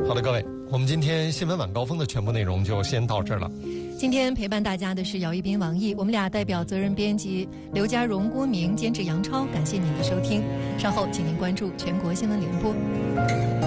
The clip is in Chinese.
好的，各位，我们今天新闻晚高峰的全部内容就先到这儿了。 今天陪伴大家的是姚一斌、王毅，我们俩代表责任编辑刘家荣、郭明，监制杨超，感谢您的收听。稍后请您关注全国新闻联播。